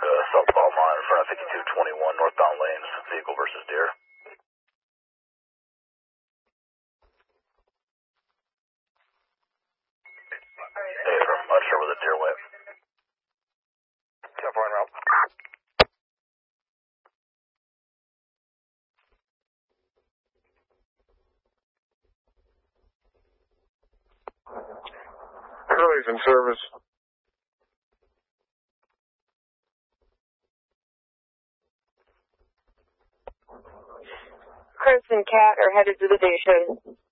southbound line in front of 5221 northbound lanes, vehicle versus deer. Hey, I'm not sure where the deer went. 10-4 en route. Curly's in service. Chris and Kat are headed to the station.